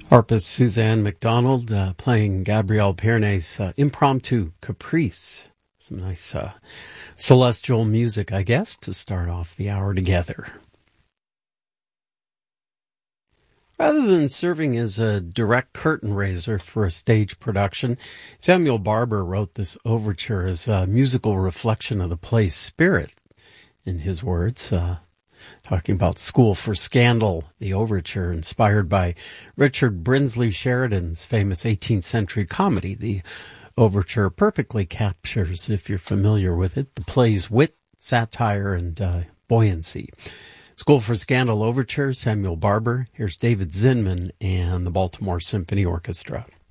Harpist Suzanne McDonald playing Gabrielle Piernet's Impromptu Caprice. Some nice celestial music, I guess, to start off the hour together. Rather than serving as a direct curtain raiser for a stage production, Samuel Barber wrote this overture as a musical reflection of the play's spirit, in his words. Talking about School for Scandal, the overture inspired by Richard Brinsley Sheridan's famous 18th century comedy. The overture perfectly captures, if you're familiar with it, the play's wit, satire, and buoyancy. School for Scandal overture, Samuel Barber. Here's David Zinman and the Baltimore Symphony Orchestra.